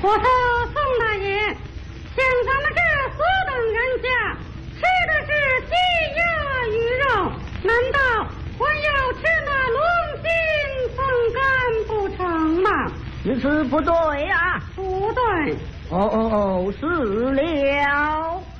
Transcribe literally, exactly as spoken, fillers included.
我说宋大爷，像咱们这四等人家吃的是鸡鸭鱼肉，难道还要吃那龙心凤肝不成吗？ 此词不对啊！ 不对。 哦哦哦，是了。